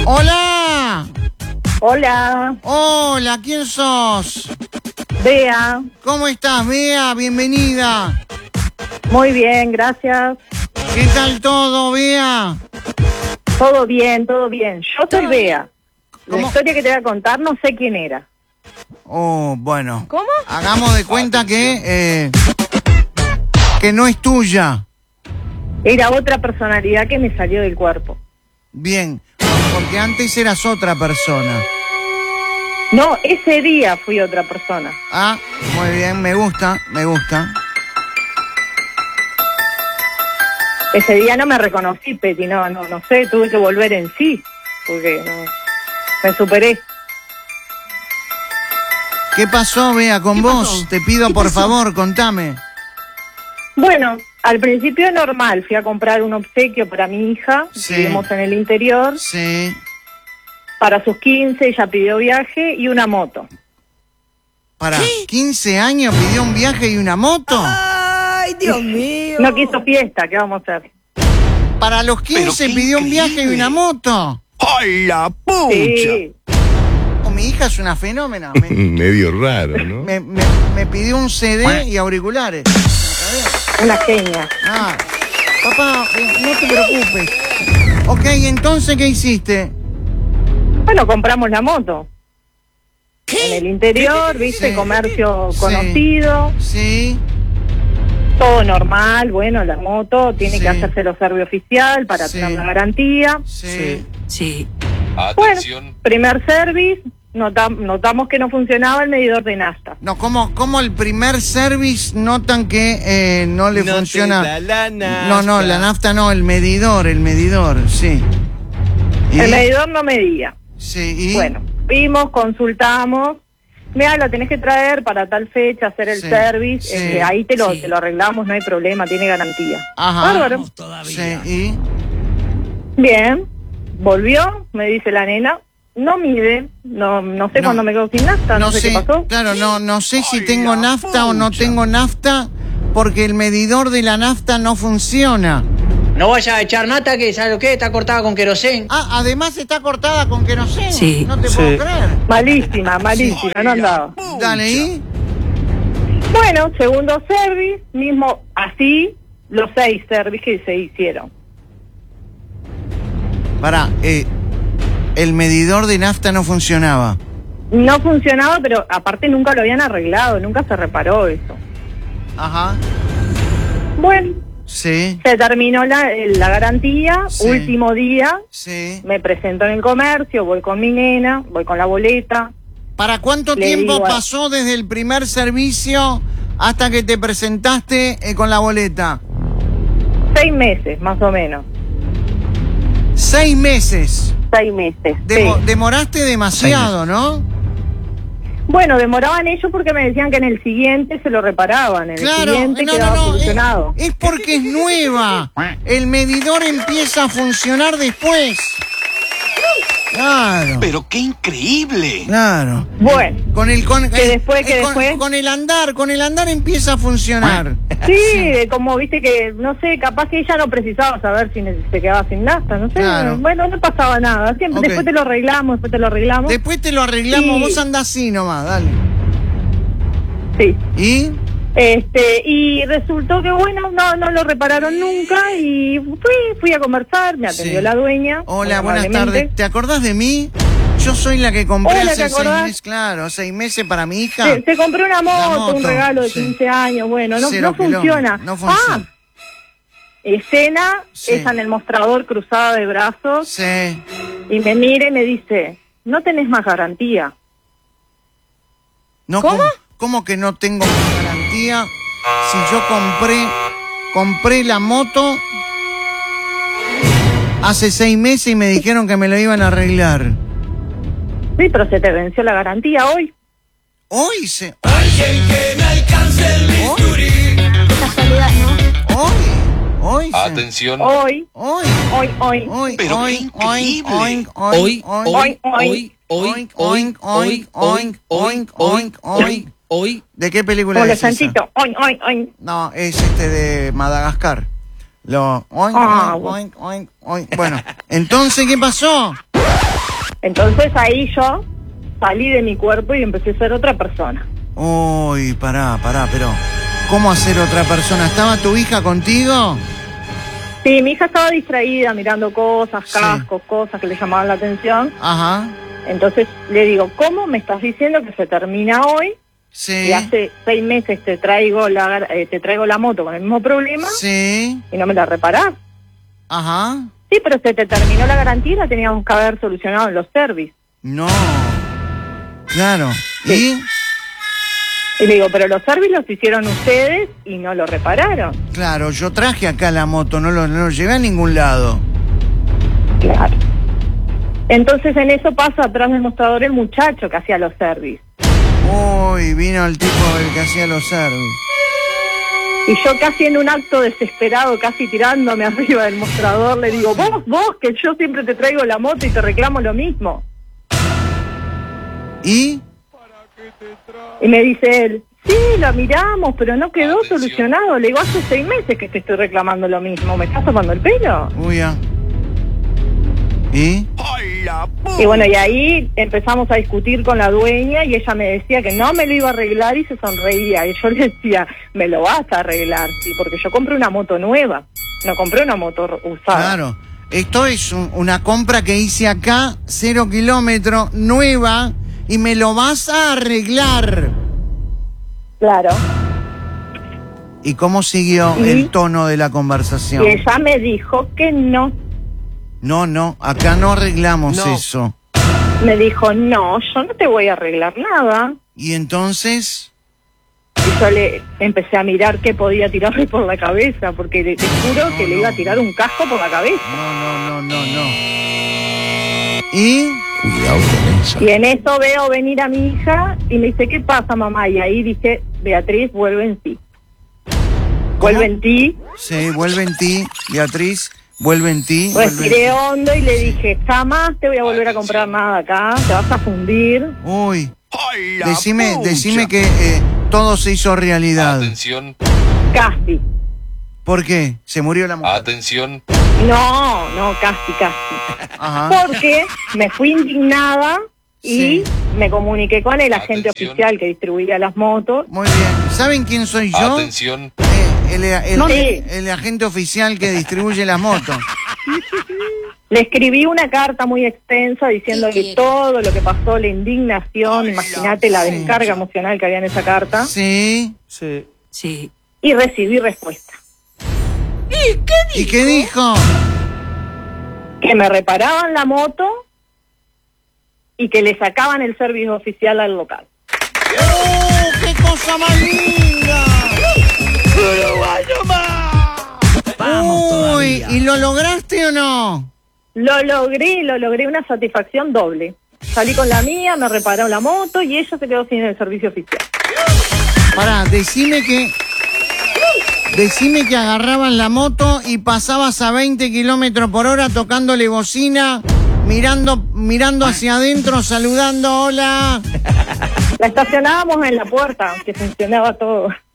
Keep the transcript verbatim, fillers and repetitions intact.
¡Hola! Hola. Hola, ¿quién sos? Bea. ¿Cómo estás, Bea? Bienvenida. Muy bien, gracias. ¿Qué tal todo, Bea? Todo bien, todo bien. Yo soy Bea. La ¿Cómo? historia que te voy a contar no sé quién era. Oh, bueno. ¿Cómo? Hagamos de cuenta que, eh, que no es tuya. Era otra personalidad que me salió del cuerpo. Bien, porque antes eras otra persona. No, ese día fui otra persona. Ah, muy bien, me gusta, me gusta. Ese día no me reconocí, Peti, no, no, no sé, tuve que volver en sí, porque no, me superé. ¿Qué pasó, Bea, con ¿Qué vos? pasó? Te pido, ¿Qué por pasó? favor, contame. Bueno, al principio normal, fui a comprar un obsequio para mi hija, Sí. vivimos en el interior, Sí. para sus quince, ella pidió viaje y una moto. Para quince años pidió un viaje y una moto. ¡Ay, Dios mío! No quiso fiesta, ¿qué vamos a hacer? Para los quince qué pidió un viaje y increíble. una moto. ¡Ay, la pucha! Sí, Oh, mi hija es una fenómena. Me, Medio raro, ¿no? me, me- me pidió un C D y auriculares. una genia. Ah, papá, eh, no te preocupes. Ok, entonces, ¿qué hiciste? Bueno, compramos la moto. En el interior, viste, Sí. comercio Sí. conocido, Sí, todo normal, bueno, la moto tiene Sí. que hacerse lo servicio oficial para Sí. tener la garantía. sí. Sí. Bueno, primer service, nota- notamos que no funcionaba el medidor de nafta. No, ¿cómo, cómo el primer service notan que eh, no le No te funciona? da la No, no, nafta. la nafta no, el medidor, el medidor, sí. ¿Y? El medidor no medía. Sí, y... Bueno, vimos, consultamos. Mira, lo tenés que traer para tal fecha, hacer el Sí, service. sí, este, ahí te lo, sí. te lo arreglamos, no hay problema, tiene garantía. Ajá. Bárbaro. Vamos todavía. Sí, y... Bien, volvió, me dice la nena, no mide, no no sé No. cuándo me quedo sin nafta, no, No sé, sé, qué pasó. claro, no, no sé si Ay, tengo la nafta o no pucha. tengo nafta porque el medidor de la nafta no funciona. No vayas a echar nata que, ¿sabes lo que? Está cortada con querosén. Ah, además está cortada con queroseno. Sí. No te Sí. puedo creer. Malísima, malísima, no andaba. Dale, ¿y? Bueno, segundo service, mismo así, los seis service que se hicieron. Pará, eh, el medidor de nafta no funcionaba. No funcionaba, pero aparte nunca lo habían arreglado, nunca se reparó eso. Ajá. Bueno, Sí, se terminó la, la garantía, Sí. último día, sí. me presento en el comercio, voy con mi nena, voy con la boleta. ¿Para cuánto Le tiempo digo a- pasó desde el primer servicio hasta que te presentaste eh, con la boleta? Seis meses, más o menos. Seis meses. Seis meses. Demo- sí. Demoraste demasiado, ¿no? Bueno, demoraban ellos porque me decían que en el siguiente se lo reparaban, en Claro, el siguiente no, quedaba no, no, solucionado. es, es porque es nueva. El medidor empieza a funcionar después. Claro, Pero qué increíble. claro. Bueno, Con el con, Que eh, después, que eh, con, después. con el andar, con el andar empieza a funcionar. sí, como viste que, no sé, capaz que ella no precisaba saber si ne- se quedaba sin nafta, no sé. Claro. Bueno, no pasaba nada. Siempre, Ok. Después te lo arreglamos, después te lo arreglamos. Después te lo arreglamos, Sí. vos andás así nomás, dale. Sí. ¿Y? Este, y resultó que bueno, no, no lo repararon nunca y fui, fui a conversar, me atendió Sí. la dueña. Hola, muy buenas amablemente. tardes. ¿Te acordás de mí? Yo soy la que compré Hola, hace ¿te seis acordás? meses, claro, seis meses para mi hija. Se, se compró una moto, moto, un regalo de sí. quince años, bueno, no, Cero no funciona. kilómetros, no funciona. Ah, escena, Sí. ella en el mostrador cruzada de brazos Sí. y me mira y me dice, no tenés más garantía. No, ¿Cómo? ¿Cómo que no tengo garantía si yo compré compré la moto hace seis meses y me dijeron que me lo iban a arreglar? Sí, pero se te venció la garantía hoy. Hoy se... Alguien que me alcance el bisturí. Casualidad, ¿no? Hoy, hoy se... Atención. Hoy, Hoy, hoy, hoy. hoy, Pero hoy, qué hoy, increíble. hoy, Hoy, hoy, hoy, hoy, hoy, hoy, hoy, hoy, hoy, hoy, hoy, hoy. ¿De qué película Como es esa? Santito, hoy, hoy, hoy. No, es este de Madagascar. Lo... Oink, Ah, oink, oink, oink, oink. Bueno, entonces, ¿qué pasó? Entonces ahí yo salí de mi cuerpo y empecé a ser otra persona. Uy, pará, pará, pero ¿cómo hacer otra persona? ¿Estaba tu hija contigo? Sí, mi hija estaba distraída mirando cosas, Sí. cascos, cosas que le llamaban la atención. Ajá, Entonces le digo, ¿cómo me estás diciendo que se termina hoy? sí, Y hace seis meses te traigo la eh, te traigo la moto con el mismo problema sí, y no me la reparás. ajá, Sí, pero se te terminó la garantía y la teníamos que haber solucionado en los servicios. no, claro, Sí. Y le digo, pero los servicios los hicieron ustedes y no lo repararon. y, claro, yo traje acá la moto, no lo, no lo llevé a ningún lado. Claro. Entonces en eso pasa atrás del mostrador el muchacho que hacía los servicios. Uy, vino el tipo el que hacía los servicios. Y yo casi en un acto desesperado, casi tirándome arriba del mostrador, le digo, vos, vos, que yo siempre te traigo la moto y te reclamo lo mismo. ¿Y? Y me dice él, sí, lo miramos, pero no quedó solucionado. Le digo, hace seis meses que te estoy reclamando lo mismo. ¿Me estás tomando el pelo? Uy, ya. ¿Y? Y bueno, y ahí empezamos a discutir con la dueña y ella me decía que no me lo iba a arreglar y se sonreía. Y yo le decía, me lo vas a arreglar, sí, porque yo compré una moto nueva, no compré una moto usada. Claro. Esto es un- una compra que hice acá, cero kilómetros, nueva, y me lo vas a arreglar. Claro. ¿Y cómo siguió ¿Y? el tono de la conversación? Y ella me dijo que no. No, no, acá no arreglamos No. eso. Me dijo, no, yo no te voy a arreglar nada. Y entonces, Y yo le empecé a mirar qué podía tirarle por la cabeza, porque le- te juro que le iba a tirar un casco por la cabeza. no, no, no, no, no. ¿Y? Cuidado con eso. Y en eso veo venir a mi hija y me dice, ¿qué pasa, mamá? Y ahí dije, Beatriz, vuelve en ti. Vuelve en ti. Sí, vuelve en ti, Beatriz, vuelve en ti. vuelve en ti. Respiré hondo y le dije, jamás te voy a volver a comprar nada acá, te vas a fundir. Uy, ¡Ay, la decime, pucha! decime que eh, todo se hizo realidad. Atención, Casi. ¿Por qué? ¿Se murió la mujer? atención, No, no, casi, casi. Ajá. Porque me fui indignada y Sí. me comuniqué con el agente Atención. oficial que distribuía las motos. Muy bien. ¿Saben quién soy yo? atención, Eh, el, el- Sí. el agente oficial que distribuye las motos. Le escribí una carta muy extensa diciendo que todo lo que pasó, la indignación, imagínate la descarga emocional que había en esa carta, Sí. Sí. Sí. y recibí respuesta. ¿Y qué dijo? Que me reparaban la moto y que le sacaban el servicio oficial al local. ¡Oh, qué cosa más linda! Vamos Uy, todavía. ¿y lo lograste o no? Lo logré, lo logré, una satisfacción doble. Salí con la mía, me repararon la moto y ella se quedó sin el servicio oficial. Pará, decime que... Decime que agarrabas la moto y pasabas a veinte kilómetros por hora tocándole bocina, mirando, mirando hacia adentro, saludando, hola. La estacionábamos en la puerta, que funcionaba todo.